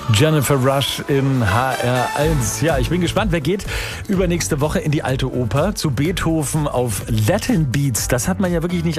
Jennifer Rush in HR1. Ja, ich bin gespannt, wer geht übernächste Woche in die Alte Oper zu Beethoven auf Latin Beats. Das hat man ja wirklich nicht